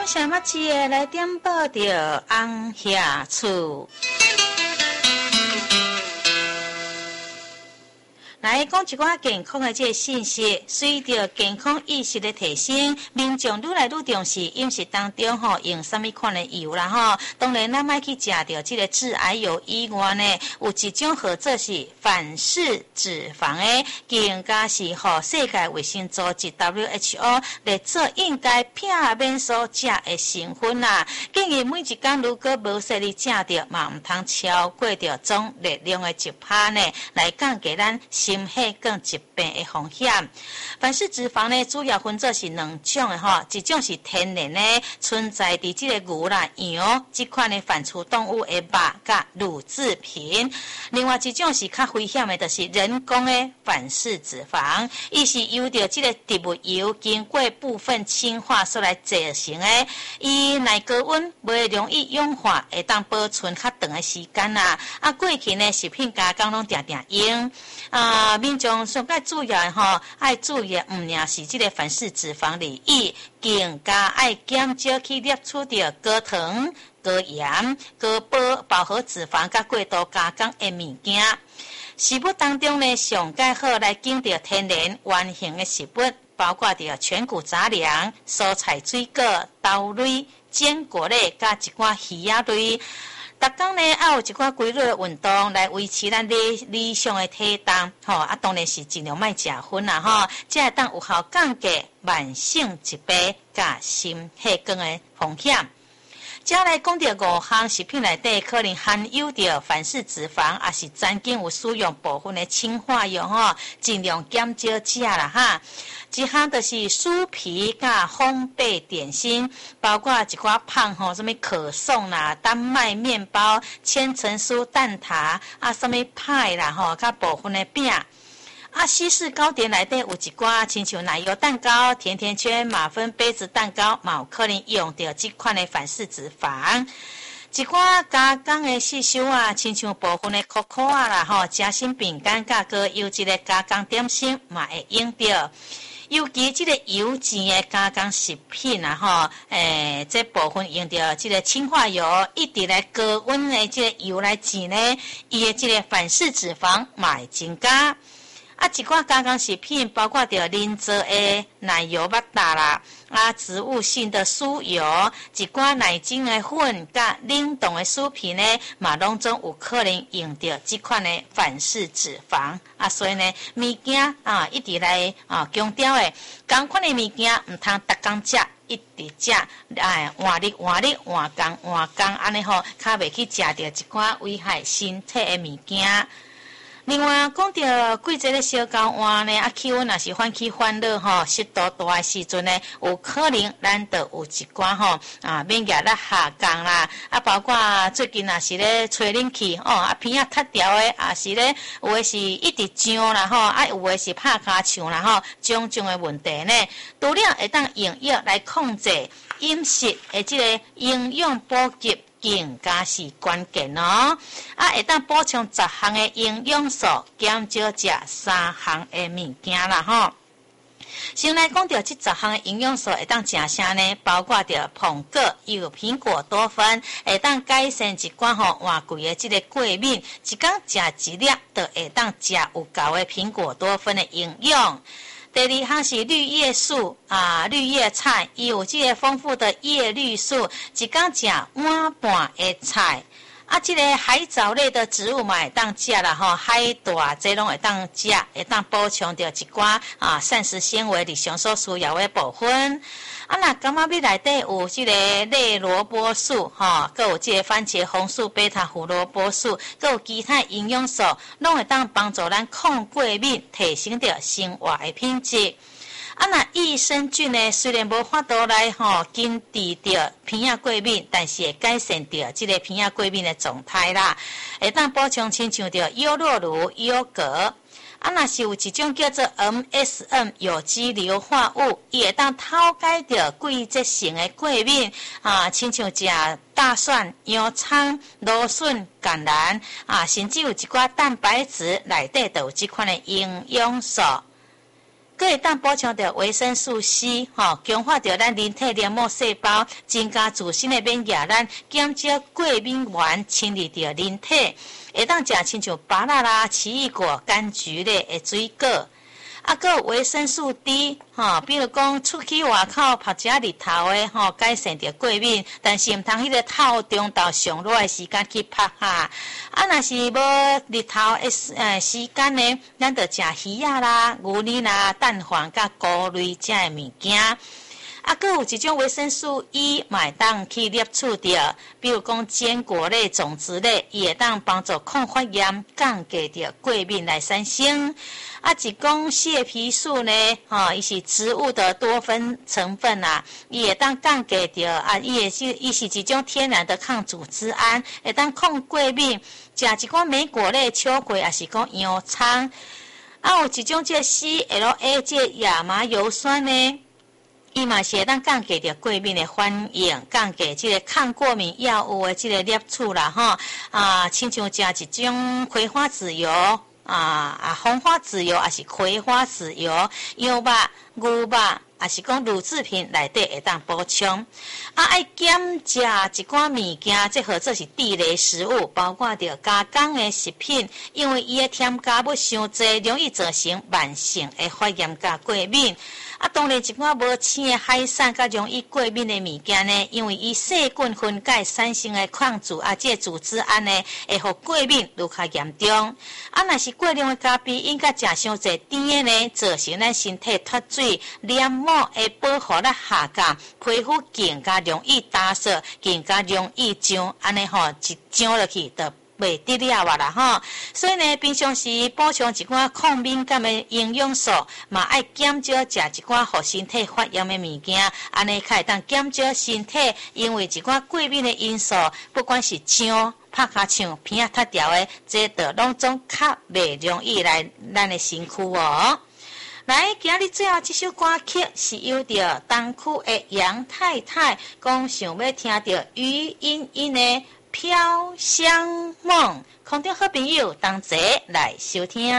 感谢马志的来点报着红霞厝。来讲一寡健康的这个信息，随着健康意识的提升，民众愈来愈重视饮食当中用什么款的油啦当然咱莫去食到这个致癌油以外呢，有一种或者是反式脂肪的，更加是世界卫生组织 WHO 来做应该避免所食的成分啦。建议每一天如果无说你食到，嘛唔通超过着总热量的1%呢，来降低咱心血管疾病的风险。反式脂肪呢，主要分作是两种的一种是天然的，存在伫这个牛啦、羊这款的反刍动物的肉甲乳制品；另外一种是较危险的，就是人工的反式脂肪，伊是由着这个植物油经过部分氢化所来制成的，伊耐高温，袂容易氧化，会当保存较长的时间啦。过去呢，食品加工拢常常用民众上该注意的爱注意唔仅是这个反式脂肪而已，更加爱减少去摄取到高糖、高盐、高饱和脂肪甲过度加工的物件。食物当中呢，上该好来拣到天然原形的食物，包括着全谷杂粮、蔬菜水果、豆类、坚果类甲一寡鱼仔类。逐天呢，要有一寡规律的运动来维持咱理想的体重，当然是尽量莫食薰啦，才会当有效降低慢性疾病甲心血管的风险。接下来讲到5项食品内底可能含有着反式脂肪，也是曾经有使用部分的氢化油尽量减少食啦一项就是酥皮甲烘焙点心，包括一寡胖什么可颂啦、丹麦面包、千层酥蛋挞什么派啦甲部分的饼。西式糕点内底有一寡，亲像奶油蛋糕、甜甜圈、马芬杯子蛋糕，嘛有可能用到这款的反式脂肪。一寡加工的细修亲像部分的可可啦夹心饼干甲高优质的加工点心，嘛会用到。尤其这个油脂的加工食品这部分用到这个氢化油，一直来高温的这个油来煎呢，伊的这个反式脂肪嘛会增加。一寡加工食品包括着人造的奶油巴达啦，植物性的酥油，一寡奶精的粉甲冷冻的酥皮呢，嘛拢总有可能用到这款的反式脂肪。所以呢，物件一直来强调的，同款的物件唔通逐工食，一直食，换日工，安尼较袂去食到一寡危害身体的物件。另外，讲到季节的小高温呢，气温也是反起反热湿度大的时阵呢，有可能咱就有一寡免疫力下降啦。包括最近也是咧吹冷气鼻脱掉的，也是咧有的是一直痒啦有的是拍骹唱啦种种的问题呢，除了会当用药来控制饮食的这个营养补给。更加是关键会当补充10项的营养素，减少食3项的物件啦先来讲到这10项的营养素会当食啥呢？包括着苹果，有苹果多酚，会当改善一寡换季的这个过敏，一天食1粒，就会当食有够的苹果多酚的营养。第2项是绿叶素绿叶菜，伊有这个丰富的叶绿素，一天食碗半的菜。这个海藻类的植物嘛会当食啦海带这拢会当食，会当补充到一寡膳食纤维日常所需要的部分。那柑仔米内底有这个类萝卜素还有这个番茄红素、贝塔胡萝卜素，还有其他营养素，拢会当帮助咱抗过敏，提升到生活的品质。那益生菌呢，虽然无法度来根治着鼻仔过敏，但是会改善着这个鼻仔过敏的状态啦，会当补充亲像着优酪乳、优格。若是有一种叫做 MSM 有机硫化物，伊会当透解着季节性的过敏亲像食大蒜、洋葱、芦笋、橄榄甚至有一寡蛋白质内底都有这款的营养素。 佫会当补充到维生素 C， 强化到咱人体黏膜细胞，增加自身的免疫力，减少过敏原侵入到人体。会当食亲像芭乐啦、奇异果、柑橘类的水果。佫有维生素 D， 比如讲出去外口晒遮日头的，改善着过敏，但是毋通迄个透中昼上热的时间去晒哈。若是无日头的时间呢，咱就食鱼仔啦、牛奶啦、蛋黄甲菇类遮的物件。佫有一种维生素 E， 嘛会当去摄取着，比如讲坚果类、种子类，伊会当帮助抗发炎、降低着过敏来产生。一讲蟹皮素呢，伊是植物的多酚成分啦，伊会当降低着伊是一种天然的抗组织胺，会当抗过敏。食一寡莓果类、秋葵，也是讲洋葱。有一种这 CLA 这亚麻油酸呢。伊嘛是会当降低着过敏的反应，降低这个抗过敏药物的这个摄取啦，亲像食一种葵花籽油红花籽油，也是葵花籽油、羊肉、牛肉，也是讲乳制品内底会当补充。爱减食一寡物件，即或做是地雷食物，包括着加工的食品，因为伊的添加物伤济，容易造成慢性的发炎甲过敏。当然一寡无青的海产甲容易过敏的物件呢，因为伊细菌分解产生的抗组这组织胺呢，会互过敏愈较严重。若是过量的咖啡因甲食伤济甜的呢，造成咱身体脱水，黏膜的保护力下降，皮肤更加容易打湿，更加容易痒，安尼一痒落去就袂得了啦所以呢，平常时补充一寡抗敏感的营养素，嘛爱减少食一寡互身体发炎的物件，安尼才会当减少身体因为一寡过敏的因素，不管是痒、拍卡唱、鼻啊塌掉的，这都拢总较袂容易来咱的身躯来，今日最后这首歌曲是由着东区的杨太太讲想要听到于茵茵的飘香梦，空中好朋友同齐来收听。